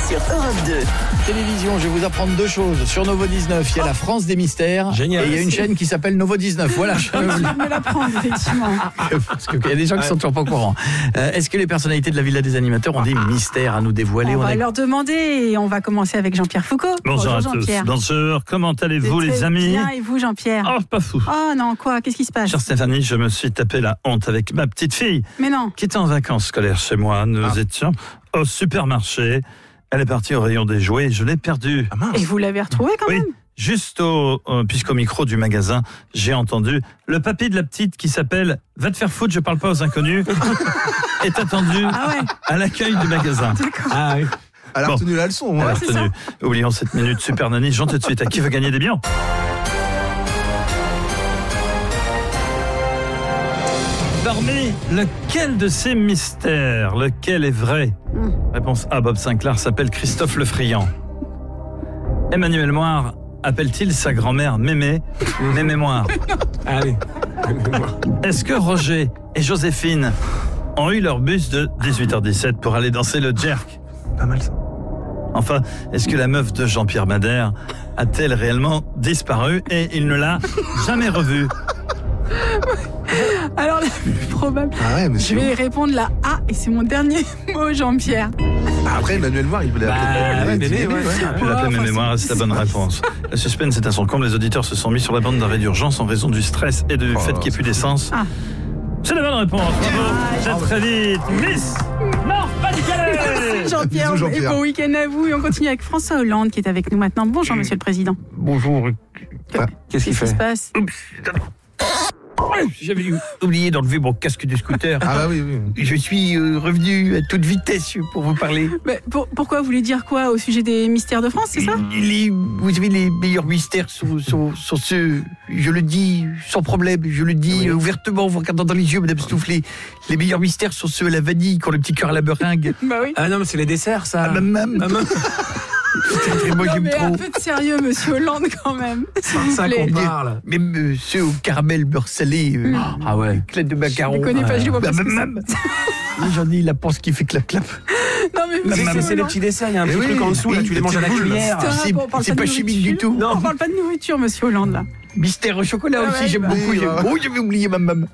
sur Europe 2. Télévision, je vais vous apprendre deux choses. Sur Novo 19, il y a la France des mystères. Génial. Et il y a une chaîne qui s'appelle Novo 19. Voilà. Je vais me l'apprendre, effectivement. Parce qu'il y a des gens qui sont toujours pas au courant. Est-ce que les personnalités de la Villa des Animateurs ont des mystères à nous dévoiler? On va leur demander et on va commencer avec Jean-Pierre Foucault. Bonjour à tous. Jean-Pierre. Bonjour, comment allez-vous les amis? Bien, et vous Jean-Pierre? Oh, pas fou. Oh non, quoi? Qu'est-ce qui se passe? Chère Stéphanie, je me suis tapé la honte avec ma petite fille Mais non. qui était en vacances scolaires chez moi. Nous étions au supermarché. Elle est partie au rayon des jouets et je l'ai perdue. Et vous l'avez retrouvé quand Oui, même? juste puisqu'au micro du magasin, j'ai entendu le papy de la petite qui s'appelle « Va te faire foutre, je parle pas aux inconnus » est attendu à l'accueil du magasin. D'accord. Ah oui. Elle a retenu la leçon. Elle a c'est retenu. Oublions cette minute super nanny. Jean, tout de suite, à qui veut gagner des millions? Parmi lequel de ces mystères, lequel est vrai? Réponse A, Bob Sinclair s'appelle Christophe Le Friand. Emmanuel Moire appelle-t-il sa grand-mère Mémé Mémoire? Allez. Est-ce que Roger et Joséphine ont eu leur bus de 18h17 pour aller danser le jerk? Pas mal ça. Enfin, est-ce que la meuf de Jean-Pierre Madère a-t-elle réellement disparu et il ne l'a jamais revue? Alors la plus probable, Ah ouais, mais je vais répondre la A et c'est mon dernier mot Jean-Pierre. Après, Emmanuel Moire, il voulait appeler Mémé, ouais. Puis l'appeler Mémoire, c'est la bonne réponse. Le suspense est à son comble, les auditeurs se sont mis sur la bande d'arrêt d'urgence en raison du stress et du fait qu'il n'y ait plus d'essence. Ah. C'est la bonne réponse, bravo. C'est très vite. Miss Nord-Pas-de-Calais. Jean-Pierre, Bisous, et Jean-Pierre. bon week-end à vous. Et on continue avec François Hollande qui est avec nous maintenant. Bonjour Monsieur le Président. Bonjour. Qu'est-ce qu'il Qu'est-ce qui se fait? passe? J'avais oublié d'enlever mon casque de scooter. Ah bah oui. Je suis revenu à toute vitesse pour vous parler. Mais pourquoi vous voulez dire quoi au sujet des mystères de France, c'est ça? Vous savez, les meilleurs mystères sont ceux, je le dis sans problème, je le dis ouvertement, en vous regardant dans les yeux, Madame Stoufflet. Les meilleurs mystères sont ceux à la vanille, qui ont le petit cœur à la meringue. Bah oui. Ah non, mais c'est les desserts, ça. Ah, maman. Moi, Non, j'aime mais trop. un peu de sérieux, Monsieur Hollande, quand même. S'il vous Ça plaît. qu'on parle. Même ceux au caramel beurre salé, Ah ouais. éclate de macaron. Je les connais pas, je les vois pas. Maman. J'en ai la panse qui fait clap-clap. Non, mais Monsieur C'est les Hollande. petits desserts, il y a un petit oui, truc en dessous, là, oui, tu les manges à la c'est cool. cuillère. Stop, C'est- on parle c'est de pas chimique nourriture. du tout. On parle pas de nourriture, Monsieur Hollande, là. Mystère au chocolat Ah aussi, ouais, j'aime bah. beaucoup. Oui, Oh, j'avais oublié ma maman.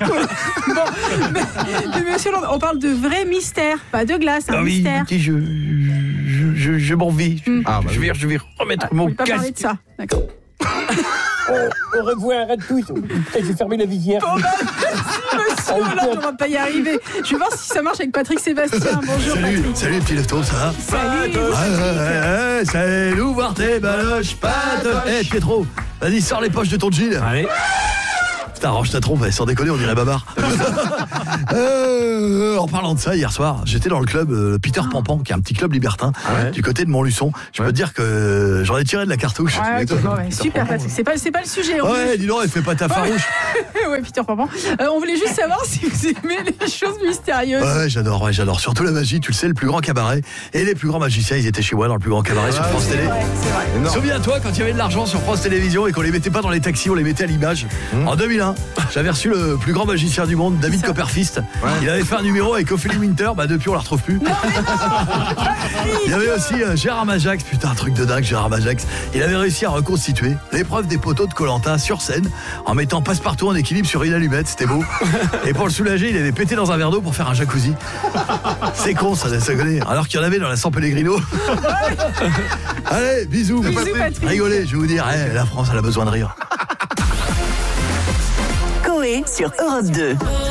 Mais Monsieur Hollande, on parle de vrais mystères, pas de glace, un Ah oui, mystère. écoutez, je m'en vais. Ah, bah Je vais remettre On mon ne pas parler de casque. ça, d'accord. Au revoir à tous. J'ai fermé la visière. Bon, bah, Monsieur Hollande, on va pas y arriver. Je vais voir si ça marche avec Patrick Sébastien. Bonjour Patrick. Salut, petit lève-tôt, ça va? Salut. Salut, voir tes baloches, Pietro, vas-y, sors les poches de ton jean. Allez. Putain, range ta trompe, sans déconner, on dirait Babar. En parlant de ça, hier soir, j'étais dans le club Peter Pampan, qui est un petit club libertin, du côté de Montluçon. Je peux te dire que j'en ai tiré de la cartouche. Ouais, Tu ok, m'étonnes. bon, ouais, super Patrick, c'est pas le sujet. Ouais, dis donc, elle fait pas ta farouche. Ouais, Peter Pampan. On voulait juste savoir si vous aimez les choses mystérieuses. Ouais, j'adore. Surtout la magie, tu le sais, le plus grand cabaret. Et les plus grands magiciens, ils étaient chez moi dans le plus grand cabaret sur France Télé. C'est vrai. Souviens-toi quand il y avait de l'argent sur France Télévisions et qu'on les mettait pas dans les taxis, on les mettait à l'image. En 2001, j'avais reçu le plus grand magicien du monde, David Copperfist. Il avait fait un numéro avec Ophélie Winter, bah depuis on la retrouve plus. Il y avait aussi Gérard Majax, putain un truc de dingue Gérard Majax. Il avait réussi à reconstituer l'épreuve des poteaux de Koh-Lanta sur scène en mettant passe-partout en équilibre sur une allumette, c'était beau. Et pour le soulager, il avait pété dans un verre d'eau pour faire un jacuzzi. C'est con ça connaît. Alors qu'il y en avait dans la San Pellegrino. Allez, bisous. Bisous, Patrick. Rigolez, je vais vous dire, la France elle a besoin de rire. Coé sur Europe 2.